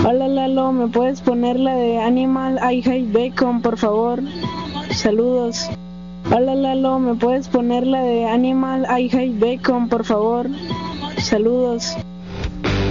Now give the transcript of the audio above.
Hola Lalo, ¿me puedes poner la de Animal I Hate Bacon, por favor? Saludos. Hola Lalo, ¿me puedes poner la de Animal I Hate Bacon, por favor? Saludos.